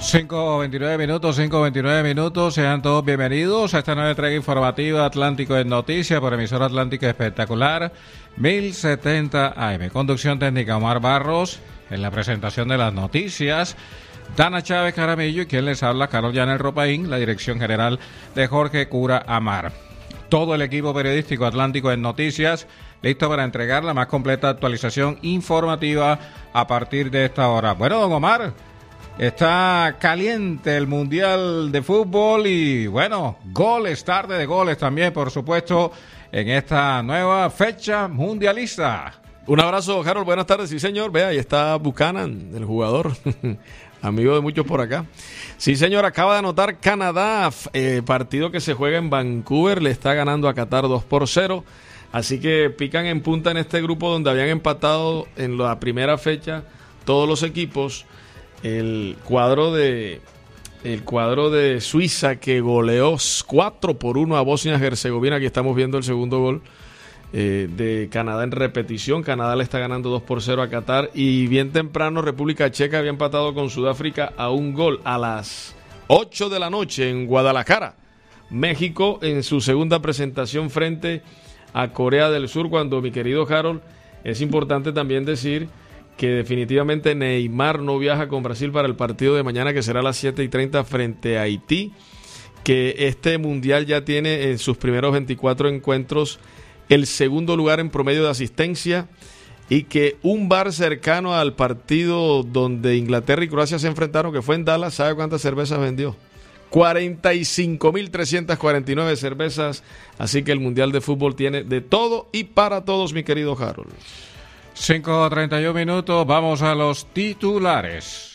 5:29 minutos, sean todos bienvenidos a esta nueva entrega informativa Atlántico en Noticias por emisora Atlántica Espectacular 1070 AM. Conducción técnica Omar Barros, en la presentación de las noticias Dana Chávez Caramillo y quien les habla Carol Yanel Ropaín, la dirección general de Jorge Cura Amar. Todo el equipo periodístico Atlántico en Noticias listo para entregar la más completa actualización informativa a partir de esta hora. Bueno, don Omar, está caliente el Mundial de Fútbol y, bueno, goles, tarde de goles también, por supuesto, en esta nueva fecha mundialista. Un abrazo, Harold, buenas tardes. Sí, señor, vea, ahí está Buchanan, el jugador, amigo de muchos por acá. Sí, señor, acaba de anotar Canadá, partido que se juega en Vancouver, le está ganando a Qatar 2-0. Así que pican en punta en este grupo donde habían empatado en la primera fecha todos los equipos. El cuadro de Suiza que goleó 4-1 a Bosnia-Herzegovina. Aquí estamos viendo el segundo gol de Canadá en repetición. Canadá le está ganando 2-0 a Qatar. Y bien temprano República Checa había empatado con Sudáfrica a un gol a las 8 de la noche en Guadalajara. México en su segunda presentación frente a Corea del Sur, cuando, mi querido Harold, es importante también decir que definitivamente Neymar no viaja con Brasil para el partido de mañana, que será a las 7:30 frente a Haití, que este mundial ya tiene en sus primeros 24 encuentros el segundo lugar en promedio de asistencia, y que un bar cercano al partido donde Inglaterra y Croacia se enfrentaron, que fue en Dallas, ¿sabe cuántas cervezas vendió? 45.349 cervezas. Así que el Mundial de Fútbol tiene de todo y para todos, mi querido Harold. 5:31 minutos, vamos a los titulares.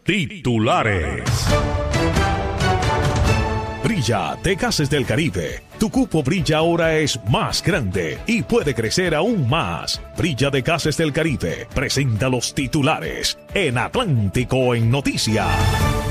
Brilla de Gases del Caribe. Tu cupo Brilla ahora es más grande y puede crecer aún más. Brilla de Gases del Caribe presenta los titulares en Atlántico en Noticias.